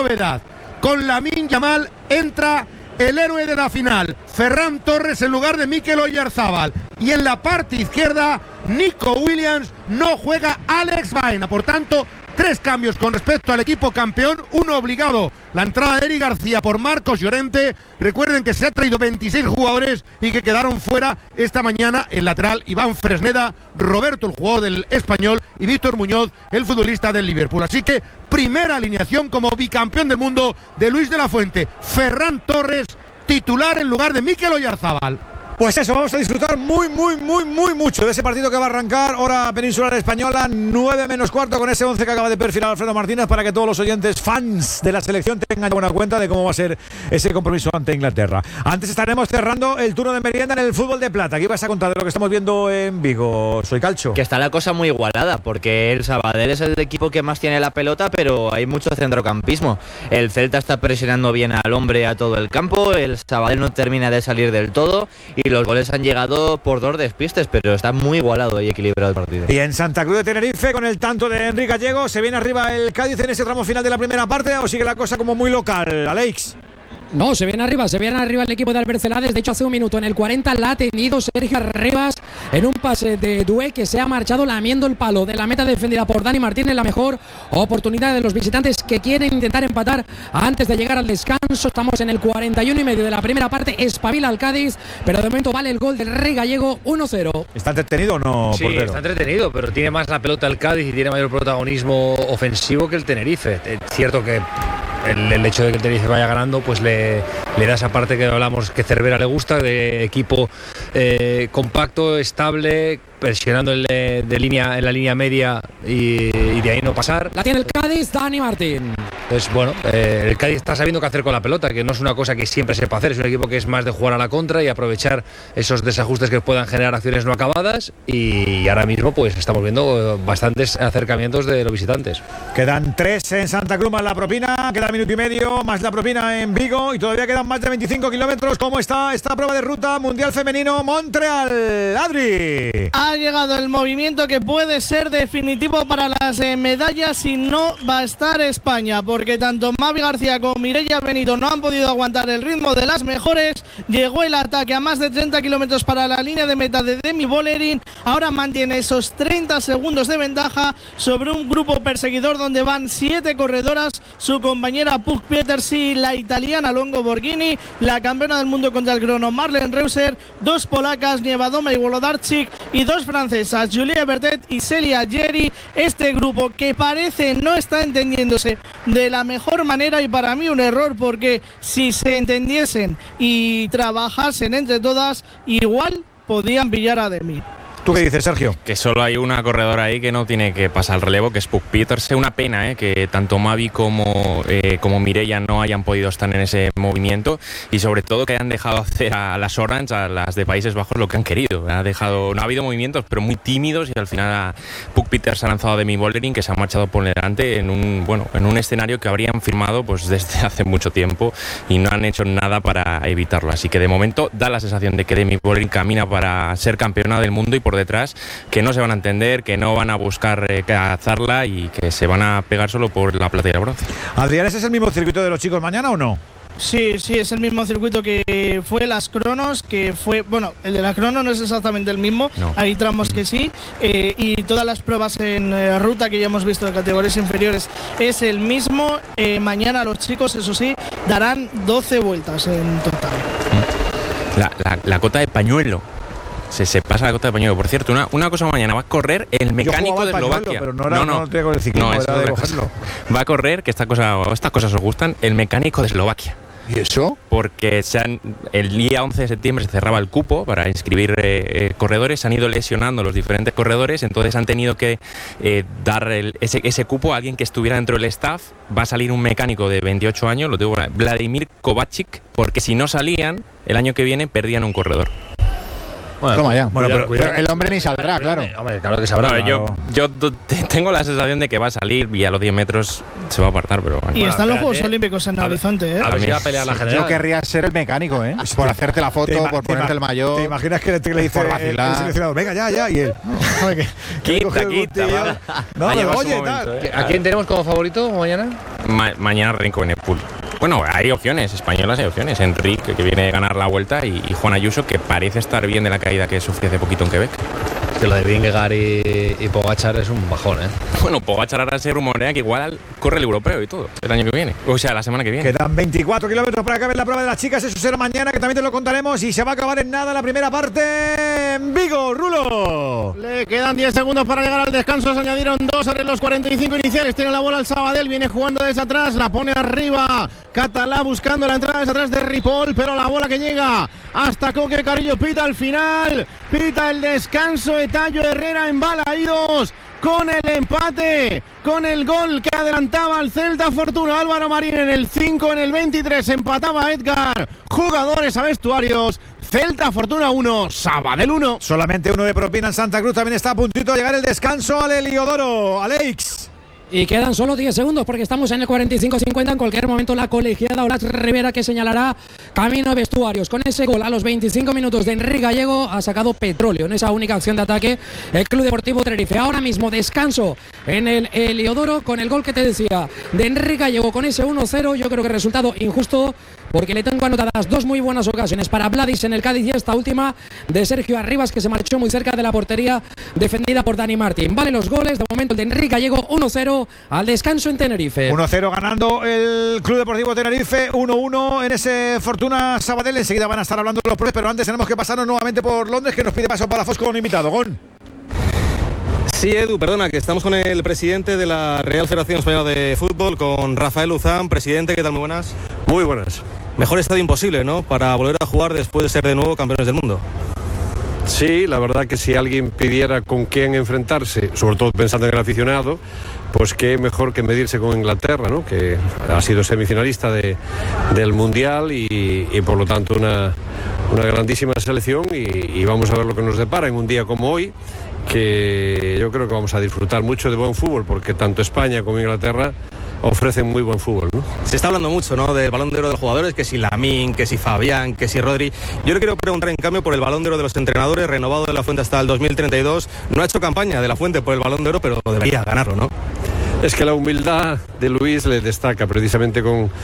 novedad. Con Lamine Yamal entra el héroe de la final, Ferran Torres, en lugar de Mikel Oyarzabal. Y en la parte izquierda, Nico Williams, no juega Alex Baena. Por tanto, 3 cambios con respecto al equipo campeón, uno obligado. La entrada de Eric García por Marcos Llorente. Recuerden que se ha traído 26 jugadores y que quedaron fuera esta mañana el lateral Iván Fresneda, Roberto, el jugador del Español, y Víctor Muñoz, el futbolista del Liverpool. Así que primera alineación como bicampeón del mundo de Luis de la Fuente. Ferran Torres, titular en lugar de Mikel Oyarzabal. Pues eso, vamos a disfrutar muy mucho de ese partido que va a arrancar hora peninsular española, 9 menos cuarto, con ese 11 que acaba de perfilar Alfredo Martínez, para que todos los oyentes fans de la selección tengan buena cuenta de cómo va a ser ese compromiso ante Inglaterra. Antes estaremos cerrando el turno de merienda en el fútbol de plata. ¿Qué ibas a contar de lo que estamos viendo en Vigo? Soy Calcho. Que está la cosa muy igualada, porque el Sabadell es el equipo que más tiene la pelota, pero hay mucho centrocampismo. El Celta está presionando bien al hombre a todo el campo, el Sabadell no termina de salir del todo, y los goles han llegado por 2 despistes, pero está muy igualado y equilibrado el partido. Y en Santa Cruz de Tenerife, con el tanto de Enrique Gallego, ¿se viene arriba el Cádiz en ese tramo final de la primera parte o sigue la cosa como muy local, Alex? No, se viene arriba el equipo de Albert Celades. De hecho, hace un minuto, en el 40, la ha tenido Sergio Arribas en un pase de Dué que se ha marchado lamiendo el palo de la meta defendida por Dani Martínez. La mejor oportunidad de los visitantes que quieren intentar empatar antes de llegar al descanso. Estamos en el 41 y medio de la primera parte. Espabila al Cádiz, pero de momento vale el gol del Rey Gallego, 1-0. ¿Está entretenido o no, sí, portero? Está entretenido, pero tiene más la pelota el Cádiz y tiene mayor protagonismo ofensivo que el Tenerife. Es cierto que el hecho de que el Tenerife vaya ganando pues le da esa parte que hablamos que Cervera le gusta, de equipo compacto, estable, presionando en la línea media y de ahí no pasar. La tiene el Cádiz, Dani Martín. Pues bueno, el Cádiz está sabiendo qué hacer con la pelota, que no es una cosa que siempre sepa hacer, es un equipo que es más de jugar a la contra y aprovechar esos desajustes que puedan generar acciones no acabadas, y ahora mismo pues estamos viendo bastantes acercamientos de los visitantes. Quedan 3 en Santa Cruz más la propina, queda minuto y medio más la propina en Vigo y todavía quedan más de 25 kilómetros. ¿Cómo está esta prueba de ruta Mundial Femenino Montreal? Adri. Ha llegado el movimiento que puede ser definitivo para las medallas y no va a estar España, porque tanto Mavi García como Mireia Benito no han podido aguantar el ritmo de las mejores. Llegó el ataque a más de 30 kilómetros para la línea de meta de Demi Vollering. Ahora mantiene esos 30 segundos de ventaja sobre un grupo perseguidor donde van 7 corredoras, su compañera Puk Pietersi, la italiana Longo Borghini, la campeona del mundo contra el crono Marlene Reuser, 2 polacas, Nievadoma y Wolodarczyk, y 2 francesas, Julia Bertet y Celia Geri. Este grupo que parece no está entendiéndose de la mejor manera, y para mí un error, porque si se entendiesen y trabajasen entre todas, igual podían pillar a Demi. ¿Tú qué dices, Sergio? Que solo hay una corredora ahí que no tiene que pasar el relevo, que es Puk Pieterse. Una pena que tanto Mavi como Mireia no hayan podido estar en ese movimiento, y sobre todo que hayan dejado hacer a las Orange, a las de Países Bajos, lo que han querido. No ha habido movimientos, pero muy tímidos, y al final a Puk Pieterse ha lanzado a Demi Vollering, que se ha marchado por delante en un escenario que habrían firmado pues desde hace mucho tiempo, y no han hecho nada para evitarlo. Así que de momento da la sensación de que Demi Vollering camina para ser campeona del mundo, y por detrás que no se van a entender, que no van a buscar cazarla, y que se van a pegar solo por la plata y el bronce. Adrián, ¿ese es el mismo circuito de los chicos mañana o no? Sí, es el mismo circuito que fue las cronos, que fue, bueno, el de la crono no es exactamente el mismo, no. Hay tramos que sí, y todas las pruebas en ruta que ya hemos visto de categorías inferiores es el mismo. Mañana los chicos, eso sí, darán 12 vueltas en total. La cota de pañuelo. Se pasa la cota de pañuelo. Por cierto, una cosa mañana, va a correr el mecánico de Eslovaquia. Pero no tengo el ciclismo, era de cogerlo. Va a correr, que estas cosas os gustan, el mecánico de Eslovaquia. ¿Y eso? Porque el día 11 de septiembre se cerraba el cupo para inscribir corredores, se han ido lesionando los diferentes corredores, entonces han tenido que dar ese cupo a alguien que estuviera dentro del staff. Va a salir un mecánico de 28 años, lo tengo, Vladimir Kovacic, porque si no salían, el año que viene perdían un corredor. Bueno, toma ya. Bueno, pero cuidado. el hombre ni saldrá, claro. Hombre, claro que sabrá. Bueno, yo tengo la sensación de que va a salir y a los 10 metros se va a apartar, pero bueno. Y están los espérate. Juegos Olímpicos en Horizonte, ¿eh? A ver si va a pelear la general. Yo querría ser el mecánico, por hacerte la foto, por ponerte el maillot. ¿Te imaginas que le dice por el vacilar? seleccionador, venga, ya, y él? Quita, va. No, Ha llegado su oye, momento, tal. ¿A quién tenemos como favorito mañana? Mañana Renko en el pool. Bueno, hay opciones, españolas hay opciones. Enrique, que viene a ganar la vuelta, y Juan Ayuso, que parece estar bien de la caída que sufrió hace poquito en Quebec. Que lo de Vingegaard y Pogačar es un bajón, ¿eh? Bueno, Pogačar ahora se rumorea que igual corre el europeo y todo, el año que viene. O sea, la semana que viene. Quedan 24 kilómetros para acabar la prueba de las chicas. Eso será mañana, que también te lo contaremos. Y se va a acabar en nada la primera parte en Vigo, Rulo. Le quedan 10 segundos para llegar al descanso. Se añadieron 2 sobre los 45 iniciales. Tiene la bola el Sabadell. Viene jugando desde atrás. La pone arriba. Catalá buscando la entrada desde atrás de Ripoll. Pero la bola que llega hasta Coque Carrillo. Pita al final. Pita el descanso de Tallo Herrera en Balaídos. Con el empate, con el gol que adelantaba al Celta Fortuna. Álvaro Marín en el 5, en el 23 empataba Edgar. Jugadores a vestuarios. Celta Fortuna 1, Sabadell 1. Solamente uno de propina en Santa Cruz. También está a puntito de llegar el descanso al Heliodoro. Alex. Y quedan solo 10 segundos porque estamos en el 45-50. En cualquier momento la colegiada Olas Rivera, que señalará camino de vestuarios. Con ese gol a los 25 minutos de Enrique Gallego ha sacado petróleo en esa única acción de ataque el Club Deportivo Tenerife. Ahora mismo descanso en el Heliodoro con el gol que te decía de Enrique Gallego con ese 1-0. Yo creo que resultado injusto porque le tengo anotadas 2 muy buenas ocasiones para Vladis en el Cádiz y esta última de Sergio Arribas, que se marchó muy cerca de la portería defendida por Dani Martín. Vale los goles, de momento el de Enrique Gallego 1-0 al descanso en Tenerife. 1-0 ganando el Club Deportivo Tenerife, 1-1 en ese Fortuna Sabadell. Enseguida van a estar hablando de los pros, pero antes tenemos que pasarnos nuevamente por Londres, que nos pide paso para Fosco con un invitado. Gon. Sí, Edu, perdona, que estamos con el presidente de la Real Federación Española de Fútbol, con Rafael Luzán. Presidente, ¿qué tal? Muy buenas. Muy buenas. Mejor estadio imposible, ¿no?, para volver a jugar después de ser de nuevo campeones del mundo. Sí, la verdad que si alguien pidiera con quién enfrentarse, sobre todo pensando en el aficionado, pues qué mejor que medirse con Inglaterra, ¿no?, que ha sido semifinalista del Mundial y por lo tanto una grandísima selección, y vamos a ver lo que nos depara en un día como hoy, que yo creo que vamos a disfrutar mucho de buen fútbol, porque tanto España como Inglaterra ofrecen muy buen fútbol, ¿no? Se está hablando mucho, ¿no?, del Balón de Oro de los jugadores, que si Lamine, que si Fabián, que si Rodri. Yo le quiero preguntar en cambio por el Balón de Oro de los entrenadores, renovado de La Fuente hasta el 2032. No ha hecho campaña de La Fuente por el Balón de Oro, pero debería ganarlo, ¿no? Es que la humildad de Luis le destaca precisamente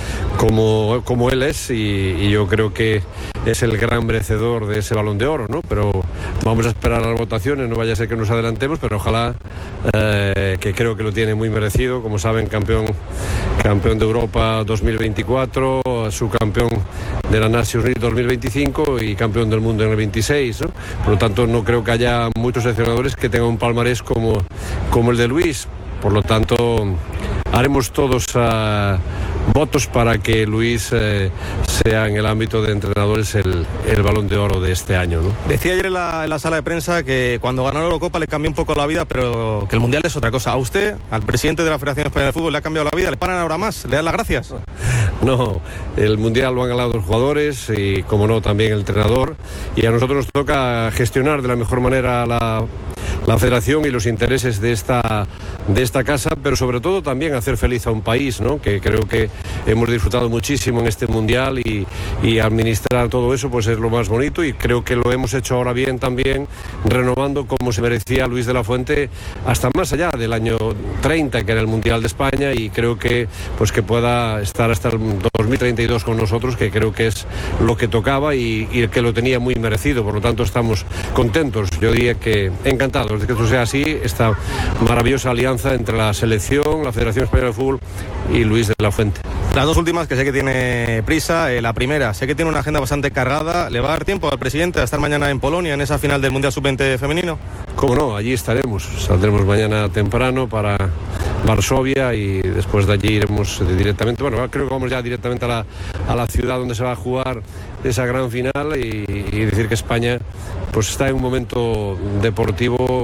como él es, y yo creo que es el gran merecedor de ese Balón de Oro, ¿no? Pero vamos a esperar a las votaciones, no vaya a ser que nos adelantemos, pero ojalá, que creo que lo tiene muy merecido. Como saben, campeón de Europa 2024, subcampeón de la Nations League 2025 y campeón del mundo en el 26, ¿no? Por lo tanto, no creo que haya muchos seleccionadores que tengan un palmarés como el de Luis. Por lo tanto, haremos todos votos para que Luis sea en el ámbito de entrenadores el Balón de Oro de este año, ¿no? Decía ayer en la sala de prensa que cuando ganó la Eurocopa le cambió un poco la vida, pero que el Mundial es otra cosa. ¿A usted, al presidente de la Federación Española de Fútbol, le ha cambiado la vida? ¿Le paran ahora más? ¿Le dan las gracias? No, el Mundial lo han ganado los jugadores y, como no, también el entrenador. Y a nosotros nos toca gestionar de la mejor manera la federación y los intereses de esta casa, pero sobre todo también hacer feliz a un país, ¿no?, que creo que hemos disfrutado muchísimo en este Mundial, y administrar todo eso pues es lo más bonito, y creo que lo hemos hecho ahora bien también, renovando como se merecía Luis de la Fuente hasta más allá del año 30, que era el Mundial de España, y creo que pues que pueda estar hasta el 2032 con nosotros, que creo que es lo que tocaba y que lo tenía muy merecido. Por lo tanto, estamos contentos, yo diría que encantados de que esto sea así, esta maravillosa alianza entre la selección, la Federación Española de Fútbol y Luis de la Fuente. Las dos últimas, que sé que tiene prisa. La primera, sé que tiene una agenda bastante cargada. ¿Le va a dar tiempo al presidente a estar mañana en Polonia en esa final del Mundial Sub-20 femenino? Cómo no, allí estaremos. Saldremos mañana temprano para Varsovia y después de allí iremos directamente, bueno, creo que vamos ya directamente a la ciudad donde se va a jugar esa gran final, y decir que España pues está en un momento deportivo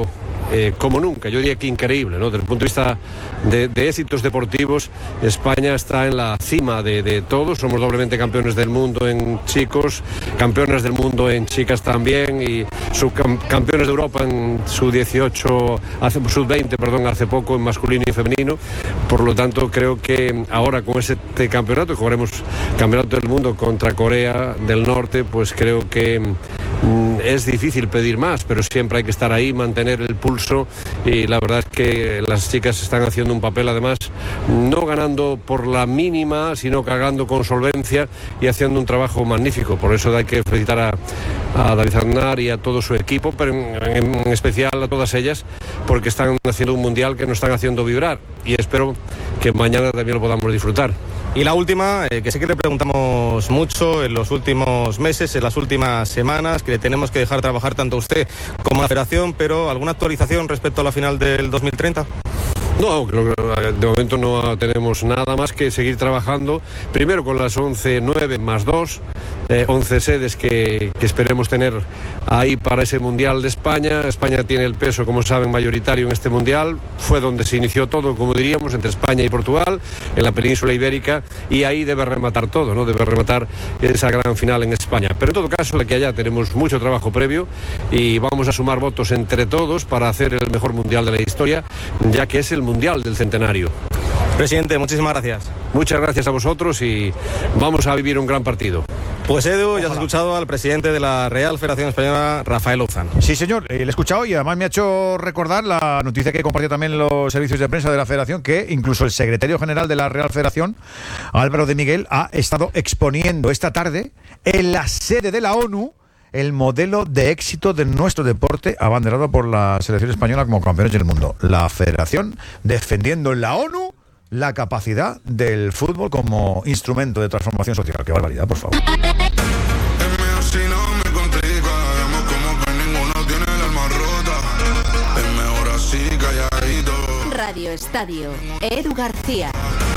como nunca, yo diría que increíble, ¿no? Desde el punto de vista de éxitos deportivos, España está en la cima de todos. Somos doblemente campeones del mundo en chicos, campeones del mundo en chicas también, y subcampeones de Europa en sub-20, perdón, hace poco, en masculino y femenino. Por lo tanto, creo que ahora con este campeonato, jugaremos campeonato del mundo contra Corea del Norte, pues creo que es difícil pedir más, pero siempre hay que estar ahí, mantener el pulso, y la verdad es que las chicas están haciendo un papel, además, no ganando por la mínima, sino ganando con solvencia y haciendo un trabajo magnífico. Por eso hay que felicitar a David Aznar y a todo su equipo, pero en especial a todas ellas, porque están haciendo un mundial que nos están haciendo vibrar, y espero que mañana también lo podamos disfrutar. Y la última, que sí que le preguntamos mucho en los últimos meses, en las últimas semanas, que le tenemos que dejar trabajar tanto a usted como a la Federación, pero ¿alguna actualización respecto a la final del 2030? No, creo que de momento no tenemos nada más que seguir trabajando, primero con las 11-9 más 2, 11 sedes que esperemos tener ahí para ese Mundial de España. España tiene el peso, como saben, mayoritario en este Mundial. Fue donde se inició todo, como diríamos, entre España y Portugal, en la península ibérica, y ahí debe rematar todo, ¿no? Debe rematar esa gran final en España. Pero en todo caso, de que allá tenemos mucho trabajo previo y vamos a sumar votos entre todos para hacer el mejor Mundial de la historia, ya que es el Mundial del Centenario. Presidente, muchísimas gracias. Muchas gracias a vosotros y vamos a vivir un gran partido. Pues Edu, ya has escuchado al presidente de la Real Federación Española, Rafael Ouzán. Sí, señor, le he escuchado y además me ha hecho recordar la noticia que compartió también los servicios de prensa de la Federación, que incluso el secretario general de la Real Federación, Álvaro de Miguel, ha estado exponiendo esta tarde en la sede de la ONU el modelo de éxito de nuestro deporte abanderado por la selección española como campeones del mundo. La Federación defendiendo en la ONU la capacidad del fútbol como instrumento de transformación social. ¡Qué barbaridad, por favor! Radio Estadio, Edu García.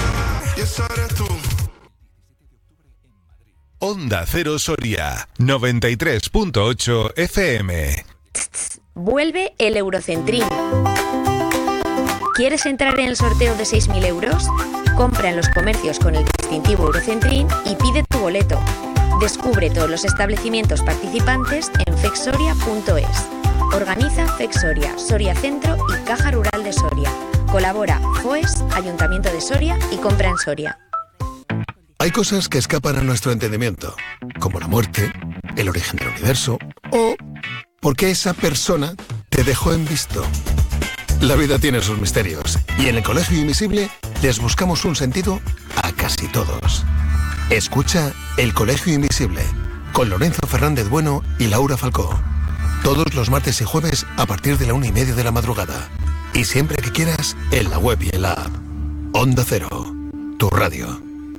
Onda Cero Soria, 93.8 FM. Vuelve el Eurocentrín. ¿Quieres entrar en el sorteo de 6.000 euros? Compra en los comercios con el distintivo Eurocentrín y pide tu boleto. Descubre todos los establecimientos participantes en fexsoria.es. Organiza Fexsoria, Soria Centro y Caja Rural de Soria. Colabora FOES, Ayuntamiento de Soria y Compra en Soria. Hay cosas que escapan a nuestro entendimiento, como la muerte, el origen del universo o por qué esa persona te dejó en visto. La vida tiene sus misterios y en el Colegio Invisible les buscamos un sentido a casi todos. Escucha El Colegio Invisible con Lorenzo Fernández Bueno y Laura Falcó. Todos los martes y jueves a partir de la 1:30 de la madrugada. Y siempre que quieras, en la web y en la app. Onda Cero, tu radio.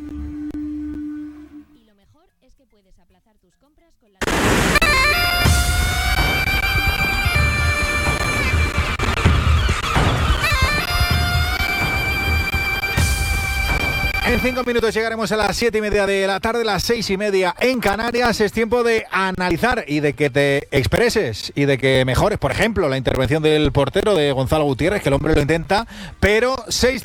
En 5 minutos llegaremos a las 7:30 de la tarde, las 6:30 en Canarias. Es tiempo de analizar y de que te expreses y de que mejores, por ejemplo, la intervención del portero de Gonzalo Gutiérrez, que el hombre lo intenta, pero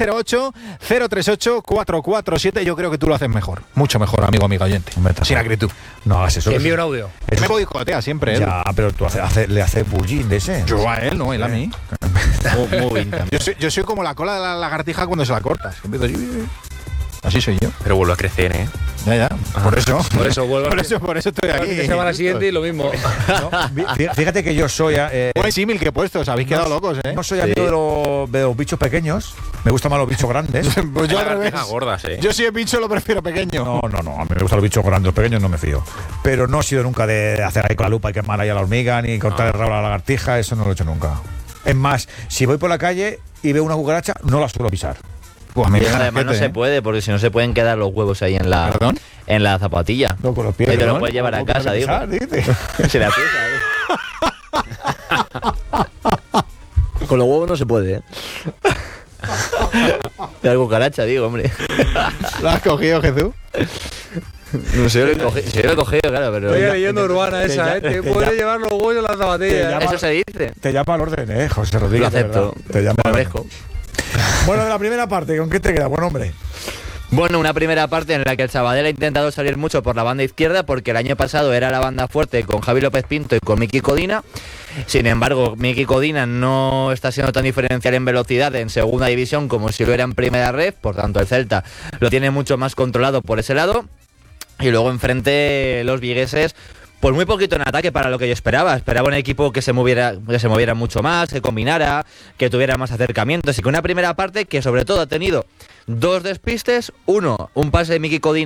608-038-447, yo creo que tú lo haces mejor, mucho mejor, amigo oyente, sin acritud. No hagas eso. Envío un audio. Me boicotea siempre, ¿eh? Ya, pero tú le haces bullín de ese. Yo a él, no, él a mí. Muy bien. Yo soy como la cola de la lagartija cuando se la cortas. Así soy yo. Pero vuelvo a crecer, ¿eh? Ya. Por eso vuelvo por eso estoy aquí. La semana siguiente y lo mismo. No, fíjate que yo soy... buen símil que he puesto, os habéis quedado locos, ¿eh? No soy amigo de los bichos pequeños. Me gustan más los bichos grandes. Pues yo al revés. Gordas, ¿eh? Yo si el bicho lo prefiero pequeño. No. A mí me gustan los bichos grandes, los pequeños no me fío. Pero no he sido nunca de hacer ahí con la lupa y quemar ahí a la hormiga, ni cortar el rabo a la lagartija. Eso no lo he hecho nunca. Es más, si voy por la calle y veo una cucaracha, no la suelo pisar. Pues además no se puede, porque si no se pueden quedar los huevos ahí en la zapatilla. No, con los pies. Y te lo puedes llevar a casa, digo. Se le aprieta, Con los huevos no se puede, ¿eh? De la cucaracha, digo, hombre. ¿Lo has cogido, Jesús? No sé, yo lo he cogido, claro, pero... Estoy leyendo urbana esa, ¿eh? Te puede llevar los huevos en las zapatillas. Eso se dice. Te llama al orden, José Rodríguez. Lo acepto. Te llama me al dejo. orden. Bueno, de la primera parte, ¿con qué te queda? Buen hombre. Bueno, una primera parte en la que el Sabadell ha intentado salir mucho por la banda izquierda porque el año pasado era la banda fuerte con Javi López Pinto y con Miki Codina. Sin embargo, Miki Codina no está siendo tan diferencial en velocidad en segunda división como si lo era en primera red, por tanto el Celta lo tiene mucho más controlado por ese lado. Y luego enfrente los vigueses, pues muy poquito en ataque para lo que yo esperaba. Esperaba un equipo que se moviera mucho más, que combinara, que tuviera más acercamientos y que una primera parte que sobre todo ha tenido 2 despistes. Uno, un pase de Miki Codina